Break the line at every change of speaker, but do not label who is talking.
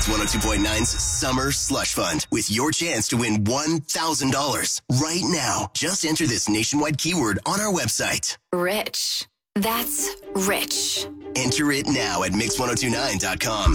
Mix 102.9's Summer Slush Fund with your chance to win $1,000 right now. Just enter this nationwide keyword on our website.
Rich. That's rich.
Enter it now at mix1029.com.